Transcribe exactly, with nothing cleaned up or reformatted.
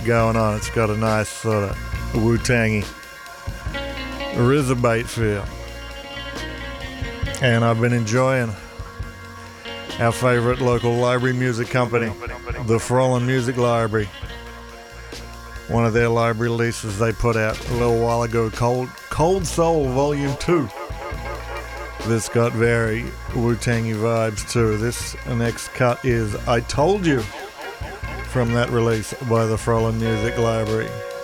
going on. It's got a nice sort of Wu-Tangy Rizabate feel. And I've been enjoying our favorite local library music company, the Frolin Music Library. One of their library releases they put out a little while ago, Cold, Cold Soul Volume two. This got very Wu-Tangy vibes too. This next cut is I Told You, from that release by the Frolin Music Library.